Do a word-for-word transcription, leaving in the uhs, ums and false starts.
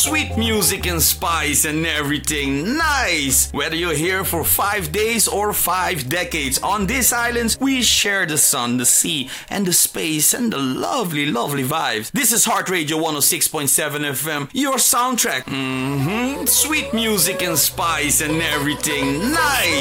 sweet music and spice and everything. Nice! Whether you're here for five days or five decades, on these islands we share the sun, the sea, and the space and the lovely, lovely vibes. This is Heart Radio one oh six point seven F M, your soundtrack. Mm-hmm. Sweet music and spice and everything. Nice!